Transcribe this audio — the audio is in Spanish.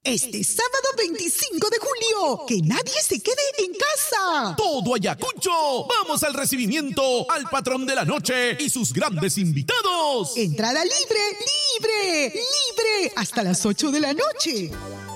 Este sábado 25 de julio, que nadie se quede en casa. Todo Ayacucho. Vamos al recibimiento al patrón de la noche y sus grandes invitados. Entrada libre, libre, libre, hasta las 8 de la noche.